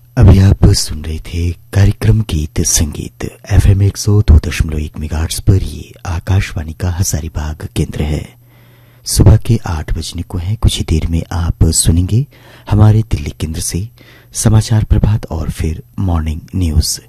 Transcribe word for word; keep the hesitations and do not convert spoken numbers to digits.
अभी आप सुन रहे थे कार्यक्रम गीत संगीत एफ एम एक सौ दो दशमलव एक मेगाहर्ट्ज पर। ये आकाशवाणी का हजारीबाग केंद्र है। सुबह के आठ बजने को है। कुछ ही देर में आप सुनेंगे हमारे दिल्ली केंद्र से समाचार प्रभात और फिर मॉर्निंग न्यूज।